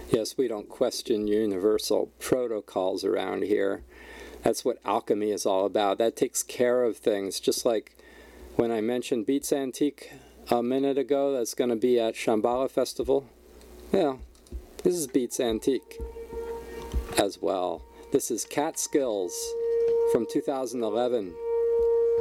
Yes, we don't question universal protocols around here. That's what alchemy is all about. That takes care of things. Just like when I mentioned Beats Antique a minute ago, that's going to be at Shambhala Festival. Yeah, this is Beats Antique as well. This is Catskills from 2011.